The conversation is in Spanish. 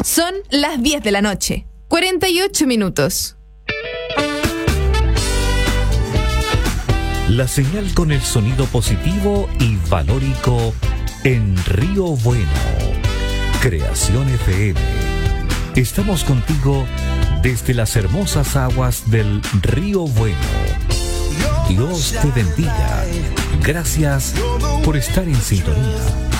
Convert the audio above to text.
Son las 10 de la noche, 48 minutos. La señal con el sonido positivo y valórico en Río Bueno. Creación FM. Estamos contigo desde las hermosas aguas del Río Bueno. Dios te bendiga. Gracias por estar en sintonía.